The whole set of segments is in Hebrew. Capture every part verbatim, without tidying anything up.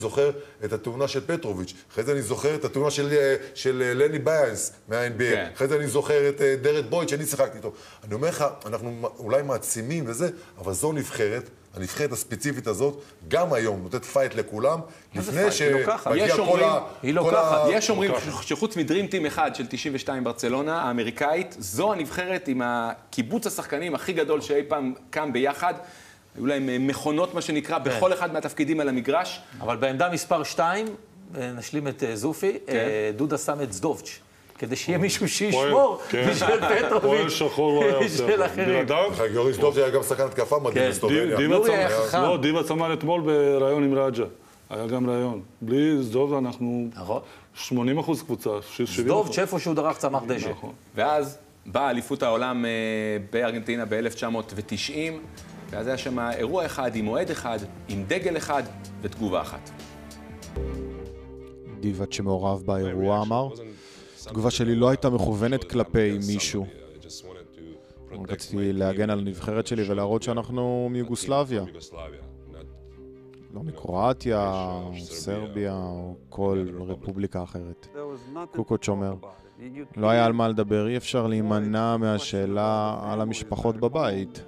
זוכר את התאונה של פטרוביץ', אחרי זה אני זוכר את התאונה של, של לני ביינס מה-אן בי איי, כן. אחרי זה אני זוכר את דרד בויד שאני שיחקתי איתו. אני אומר לך, אנחנו אולי מעצימים וזה, אבל זו נבחרת, הנבחרת הספציפית הזאת, גם היום נותנת פייט לכולם, לפני שמגיע כל ה... היא לא ככה. יש אומרים שחוץ מדרימטים אחד של תשעים ושתיים ברצלונה, האמריקאית, זו הנבחרת עם הקיבוץ השחקנים הכי גדול שאי פעם קם ביחד, היו להם מכונות, מה שנקרא, בכל אחד מהתפקידים על המגרש. אבל בעמדה מספר שתיים, נשלים את זופי, דודה שם את זדובץ', כדי שיהיה מישהו שישמור בשביל פטרוביץ' ושל אחרים. יורי זדובץ' היה גם שחקן התקפה מדהים בסלובניה. לא, דיבה צמל אתמול בראיון עם רג'ה. היה גם ראיון. בלי זדובץ' אנחנו שמונים אחוז קבוצה. זדובץ' איפה שהוא דרך צמח דשא. ואז באה אליפות העולם בארגנטינה ב-אלף תשע מאות תשעים, ואז היה שם אירוע אחד עם מועד אחד, עם דגל אחד ותגובה אחת. דיבת שמעורב באירוע אמר, התגובה שלי לא הייתה מכוונת כלפי מישהו. רציתי להגן על הנבחרת שלי ולהראות שאנחנו מיוגוסלביה. לא מקרואטיה, או סרביה, או כל רפובליקה אחרת. קוקוץ' אומר, לא היה על מה לדבר, אי אפשר להימנע מהשאלה על המשפחות בבית.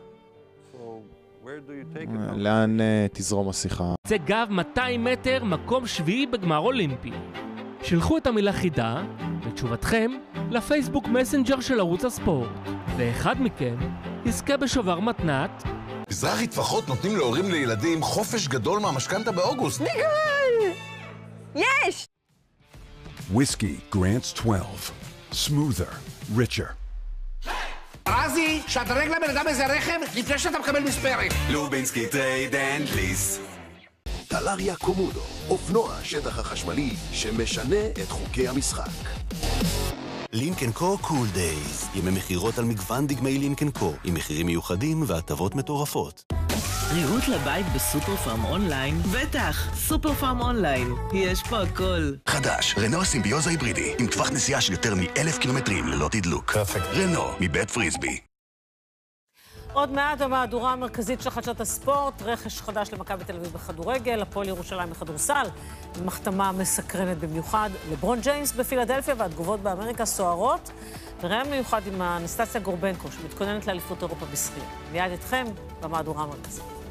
לאן תזרום השיחה? זה גב מאתיים מטר, מקום שביעי בגמר אולימפי. שלחו את המילה חידה ותשובתכם לפייסבוק מסנג'ר של ערוץ הספורט, ואחד מכם יזכה בשובר מתנת. מזרחי טפחות נותנים להורים לילדים חופש גדול מהמשכנתה באוגוסט. ניגון! יש! וויסקי גרנטס שתים עשרה. smoother, richer. רזי, שדרג לבן אדם איזה רכב לפני שאתה מקבל מספרת. לובינסקי טרייד אנד ליס. טלריה קומודו, אופנוע השטח החשמלי שמשנה את חוקי המשחק. לינקן קו קול דייז, ימי מחירות על מגוון דגמי לינקן קו, עם מחירים מיוחדים והטבות מטורפות. ריהוט לבית בסופר פארם אונליין? בטח, סופר פארם אונליין, יש פה הכל. חדש, רנו סימביוזה היברידי, עם טווח נסיעה של יותר מאלף קילומטרים ללא תדלוק. פרפקט. רנו, מבית פריסבי. עוד מעט המהדורה המרכזית של חדשות הספורט, רכש חדש למכבי תל אביב בכדורגל, הפועל ירושלים בכדורסל, מחתמה מסקרנת במיוחד, לברון ג'יימס בפילדלפיה והתגובות באמריקה סוערות, ורעיון מיוחד עם אנסטסיה גורבנקו, שמתכוננת לאליפות אירופה בשחייה. מיד איתכם במהדורה המרכזית.